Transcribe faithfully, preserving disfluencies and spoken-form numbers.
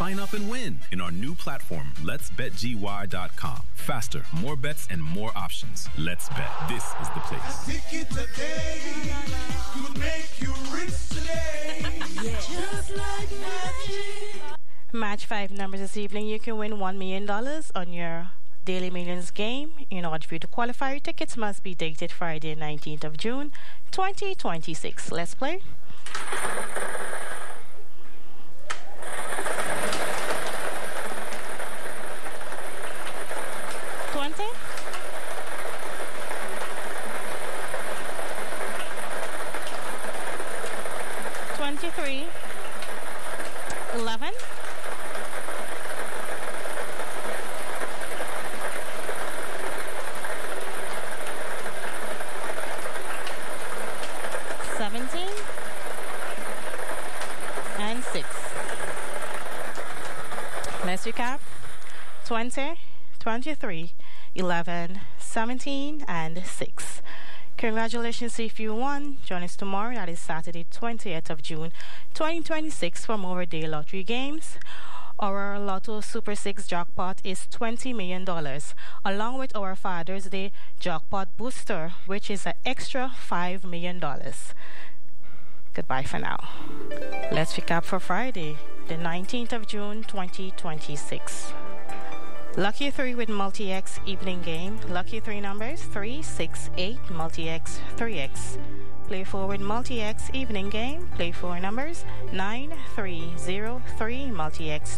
Sign up and win in our new platform, lets bet G Y dot com. Faster, more bets, and more options. Let's Bet. This is the place. Ticket today could make you rich today. Yeah. Just like magic. Match five numbers this evening. You can win one million dollars on your Daily Millions game. In order for you to qualify, your tickets must be dated Friday, nineteenth of June, twenty twenty-six. Let's play. twenty. twenty-three. eleven. seventeen and six. Let's recap. twenty, twenty-three, eleven, seventeen, and six. Congratulations if you won. Join us tomorrow. That is Saturday, twentieth of June, twenty twenty-six from our day lottery games. Our Lotto Super six jackpot is twenty million dollars, along with our Father's Day jackpot booster, which is an extra five million dollars. Goodbye for now. Let's recap for Friday, the nineteenth of June, twenty twenty-six. Lucky three with Multi-X evening game. Lucky three numbers three, six, eight, Multi-X, three X. Play four with Multi-X evening game. Play four numbers nine, three, zero, three, Multi-X,